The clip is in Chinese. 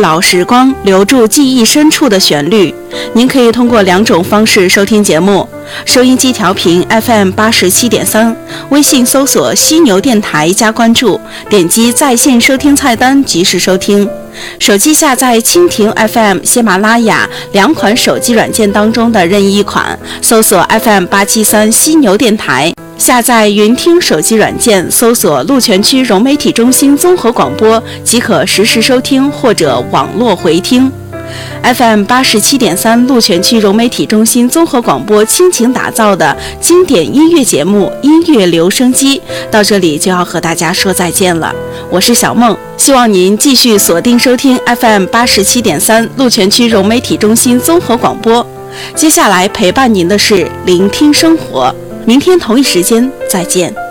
老时光，留住记忆深处的旋律。您可以通过2种方式收听节目：收音机调频 FM87.3，微信搜索犀牛电台加关注，点击在线收听菜单及时收听。手机下载蜻蜓 FM、喜马拉雅2款手机软件当中的任意一款，搜索 FM873犀牛电台。下载云听手机软件，搜索鹿泉区融媒体中心综合广播，即可实时收听或者网络回听。FM87.3鹿泉区融媒体中心综合广播倾情打造的经典音乐节目《音乐留声机》到这里就要和大家说再见了。我是小梦，希望您继续锁定收听 FM87.3鹿泉区融媒体中心综合广播。接下来陪伴您的是聆听生活，明天同一时间再见。